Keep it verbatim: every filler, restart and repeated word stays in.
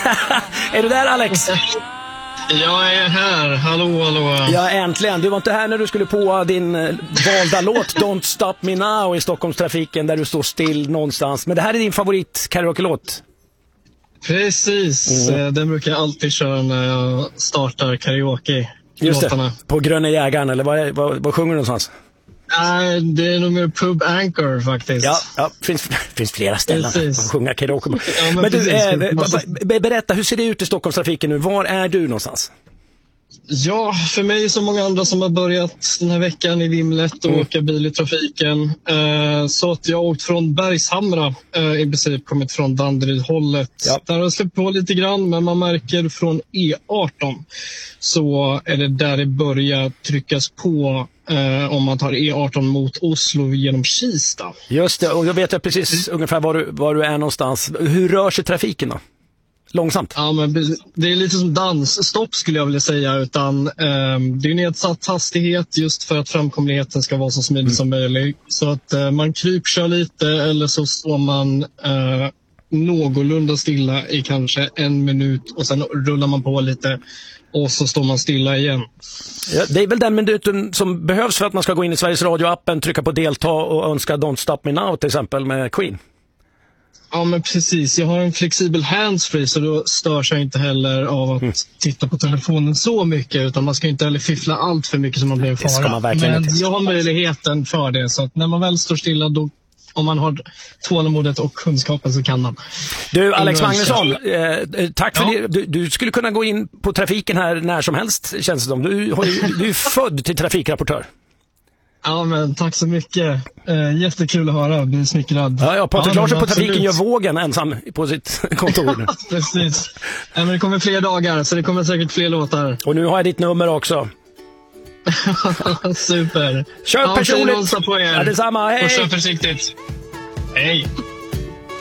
Är du där, Alex? Jag är här, hallå hallå. Ja, äntligen. Du var inte här när du skulle på din valda låt Don't Stop Me Now i Stockholmstrafiken där du står still någonstans. Men det här är din favorit karaoke-låt. Precis, mm. Den brukar jag alltid köra när jag startar karaoke. Just det, på Gröna Jägaren, eller vad, vad, vad sjunger du någonstans? Nej, det är nog mer Pub Anchor faktiskt. Ja, ja finns, finns flera ställen att sjunga karaoke. Ja, men men precis, du, äh, berätta, hur ser det ut i Stockholmstrafiken nu? Var är du någonstans? Ja, för mig som många andra som har börjat den här veckan i vimlet och mm. åka bil i trafiken. Eh, så att jag har åkt från Bergshamra, eh, i princip kommit från Danderyd-hållet. Ja. Där har jag släppt på lite grann, men man märker från E arton så är det där det börjar tryckas på eh, om man tar E arton mot Oslo genom Kista. Just det, och jag vet jag precis mm. ungefär var du, var du är någonstans. Hur rör sig trafiken då? Långsamt. Ja, men det är lite som dansstopp skulle jag vilja säga, utan eh, det är nedsatt hastighet just för att framkomligheten ska vara så smidig mm. som möjligt. Så att eh, man krypkör lite eller så står man eh, någorlunda stilla i kanske en minut och sen rullar man på lite och så står man stilla igen. Ja, det är väl den minuten som behövs för att man ska gå in i Sveriges Radio-appen, trycka på delta och önska Don't Stop Me Now till exempel med Queen. Ja, men precis. Jag har en flexibel handsfree så då störs jag inte heller av att mm. titta på telefonen så mycket, utan man ska inte heller fiffla allt för mycket som man blir en fara. Men inte. Jag har möjligheten för det, så att när man väl står stilla då, om man har tålamodet och kunskapen så kan man. Du, Alex Magnusson, eh, tack för ja. det. Du, du skulle kunna gå in på trafiken här när som helst, känns det som. Du, du är född till trafikrapportör. Ja, men tack så mycket. Eh, jättekul att höra. Blir smickrad. Ja, ja, Patrik ja, Larsson på trafiken gör vågen ensam på sitt kontor. Precis. Ja, men det kommer fler dagar, så det kommer säkert fler låtar. Och nu har jag ditt nummer också. Super. Kör ja, personligt. På er. Ja, detsamma. Hej. Och kör försiktigt. Hej.